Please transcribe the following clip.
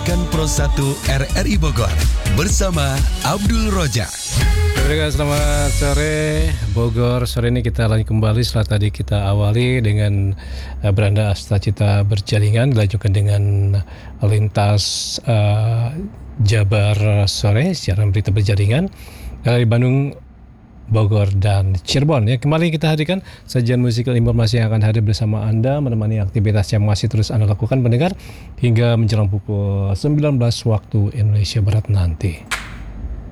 Mendengarkan Pro 1 RRI Bogor bersama Abdul Rojak. Selamat sore Bogor. Sore ini kita lanjut kembali setelah tadi kita awali dengan Beranda Asta Cita Berjaringan, dilanjutkan dengan lintas Jabar sore siaran berita berjaringan dari Bandung, Bogor dan Cirebon. Ya, kembali kita hadirkan sajian musikal informasi yang akan hadir bersama Anda, menemani aktivitas yang masih terus Anda lakukan pendengar hingga menjelang pukul 19 waktu Indonesia Barat nanti.